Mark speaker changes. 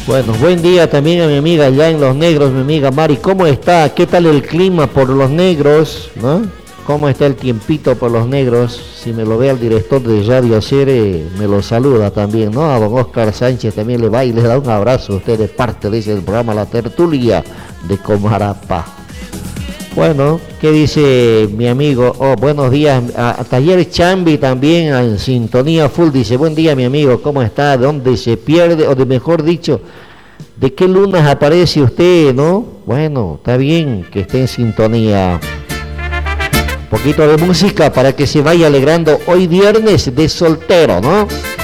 Speaker 1: Bueno, buen día también a mi amiga allá en Los Negros, mi amiga Mari. ¿Cómo está? ¿Qué tal el clima por Los Negros? ¿No? ¿Cómo está el tiempito por Los Negros? Si me lo ve al director de Radio Cere, me lo saluda también, ¿no? A don Oscar Sánchez también le va y le da un abrazo a usted de parte de ese programa La Tertulia de Comarapa. Bueno, ¿qué dice mi amigo? Oh, buenos días. A Taller Chambi también en sintonía full. Dice, buen día mi amigo, ¿cómo está? ¿Dónde se pierde? O de mejor dicho, ¿de qué lunas aparece usted, no? Bueno, está bien que esté en sintonía. Un poquito de música para que se vaya alegrando hoy viernes de soltero, ¿no?